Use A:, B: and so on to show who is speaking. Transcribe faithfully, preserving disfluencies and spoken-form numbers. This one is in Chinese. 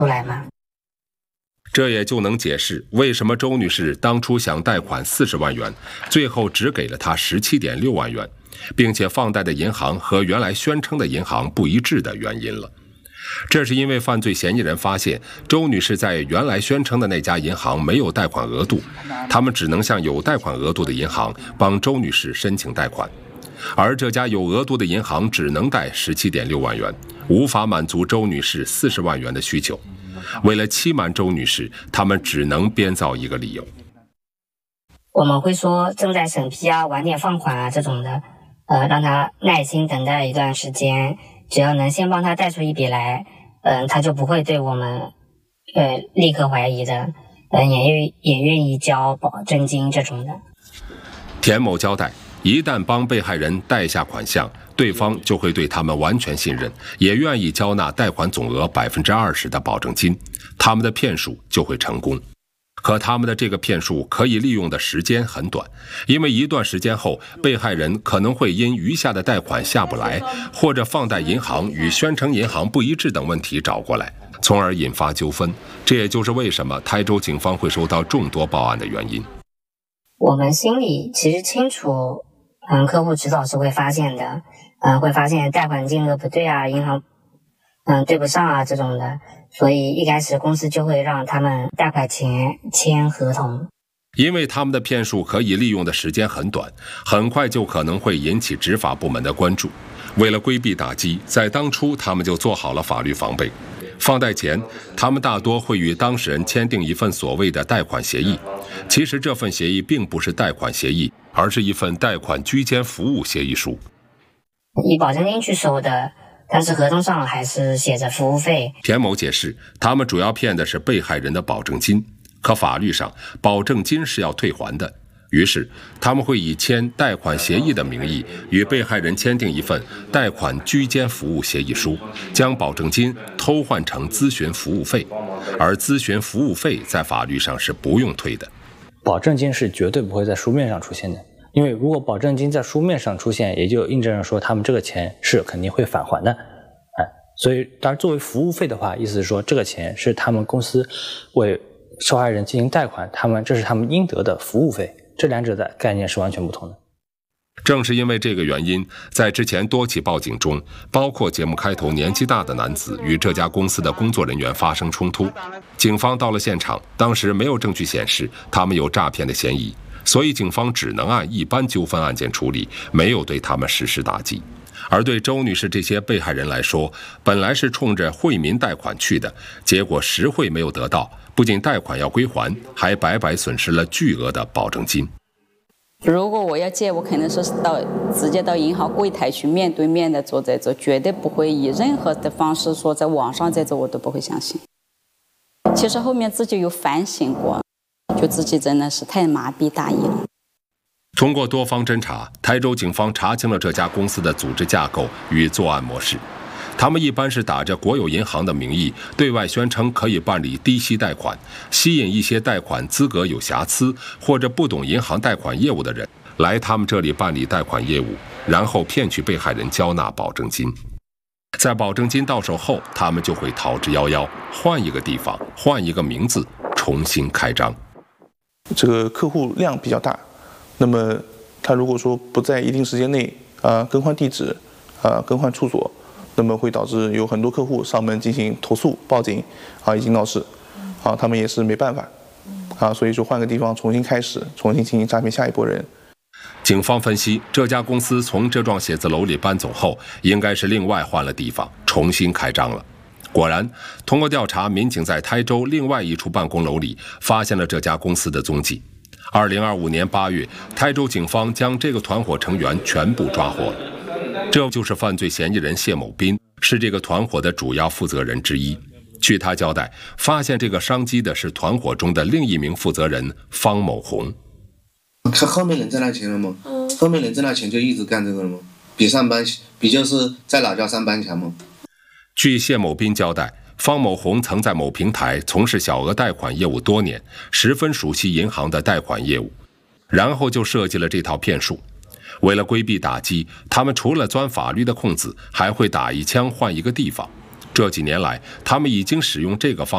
A: 出来吗？
B: 这也就能解释为什么周女士当初想贷款四十万元，最后只给了她 十七点六万元，并且放贷的银行和原来宣称的银行不一致的原因了。这是因为犯罪嫌疑人发现周女士在原来宣称的那家银行没有贷款额度，他们只能向有贷款额度的银行帮周女士申请贷款，而这家有额度的银行只能贷 十七点六万元，无法满足周女士四十万元的需求。为了欺瞒周女士，他们只能编造一个理由。
A: 我们会说正在审批啊，晚点放款啊这种的，呃，让他耐心等待一段时间，只要能先帮他贷出一笔来，嗯、呃，他就不会对我们呃立刻怀疑的，嗯、呃，也愿也愿意交保证金这种的。
B: 田某交代，一旦帮被害人贷下款项，对方就会对他们完全信任，也愿意交纳贷款总额 百分之二十 的保证金，他们的骗术就会成功。可他们的这个骗术可以利用的时间很短，因为一段时间后，被害人可能会因余下的贷款下不来，或者放贷银行与宣称银行不一致等问题找过来，从而引发纠纷。这也就是为什么台州警方会收到众多报案的原因。
A: 我们心里其实清楚，嗯，客户迟早是会发现的，嗯，会发现贷款金额不对啊，银行嗯对不上啊这种的，所以一开始公司就会让他们贷款前签合同。
B: 因为他们的骗术可以利用的时间很短，很快就可能会引起执法部门的关注。为了规避打击，在当初他们就做好了法律防备。放贷前，他们大多会与当事人签订一份所谓的贷款协议，其实这份协议并不是贷款协议，而是一份贷款居间服务协议书，
A: 以保证金去收的，但是合同上还是写着服务费。
B: 田某解释，他们主要骗的是被害人的保证金，可法律上保证金是要退还的，于是他们会以签贷款协议的名义与被害人签订一份贷款居间服务协议书，将保证金偷换成咨询服务费，而咨询服务费在法律上是不用退的。
C: 保证金是绝对不会在书面上出现的，因为如果保证金在书面上出现，也就印证了说他们这个钱是肯定会返还的。哎，所以当然作为服务费的话，意思是说这个钱是他们公司为受害人进行贷款，他们这是他们应得的服务费，这两者的概念是完全不同的。
B: 正是因为这个原因，在之前多起报警中，包括节目开头年纪大的男子与这家公司的工作人员发生冲突，警方到了现场，当时没有证据显示他们有诈骗的嫌疑，所以警方只能按一般纠纷案件处理，没有对他们实施打击。而对周女士这些被害人来说，本来是冲着惠民贷款去的，结果实惠没有得到，不仅贷款要归还，还白白损失了巨额的保证金。
D: 如果我要借，我肯定是到直接到银行柜台去面对面的做这种，绝对不会以任何的方式说在网上这种，我都不会相信。其实后面自己有反省过，就自己真的是太麻痹大意了。
B: 通过多方侦查，台州警方查清了这家公司的组织架构与作案模式。他们一般是打着国有银行的名义，对外宣称可以办理低息贷款，吸引一些贷款资格有瑕疵或者不懂银行贷款业务的人来他们这里办理贷款业务，然后骗取被害人交纳保证金。在保证金到手后，他们就会逃之夭夭，换一个地方，换一个名字，重新开张。
E: 这个客户量比较大，那么他如果说不在一定时间内啊、呃、更换地址啊、呃、更换处所，那么会导致有很多客户上门进行投诉、报警啊，已经闹事啊，他们也是没办法啊，所以说换个地方重新开始，重新进行诈骗下一波人。
B: 警方分析，这家公司从这幢写字楼里搬走后，应该是另外换了地方，重新开张了。果然，通过调查，民警在台州另外一处办公楼里发现了这家公司的踪迹。二零二五年八月，台州警方将这个团伙成员全部抓获了。这就是犯罪嫌疑人谢某斌，是这个团伙的主要负责人之一。据他交代，发现这个商机的是团伙中的另一名负责人方某红。
F: 他后面能挣到钱了吗？嗯，后面能挣到钱就一直干这个了吗？比上班，比就是在老家上班强吗？
B: 据谢某斌交代，方某红曾在某平台从事小额贷款业务多年，十分熟悉银行的贷款业务，然后就设计了这套骗术。为了规避打击，他们除了钻法律的空子，还会打一枪换一个地方。这几年来，他们已经使用这个方